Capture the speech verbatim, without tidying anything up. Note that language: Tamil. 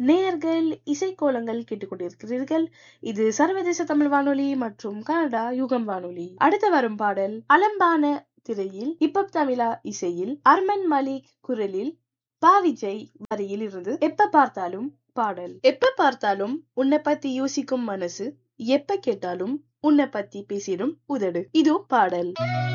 நேயர்கள் இசைக்கோலங்கள் கேட்டுக்கொண்டிருக்கிறீர்கள். இது சர்வதேச தமிழ் வானொலி மற்றும் கனடா யுகம் வானொலி. அடுத்து வரும் பாடல் அலம்பான திரையில் ஹிப்ஹப் தமிழா இசையில் அர்மன் மலிக் குரலில் பாவிஜய் வரியில் இருந்து எப்ப பார்த்தாலும் பாடல். எப்ப பார்த்தாலும் உன்னை பத்தி யோசிக்கும் மனசு, எப்ப கேட்டாலும் உன்னை பத்தி பேசிடும் உதடு. இதோ பாடல்.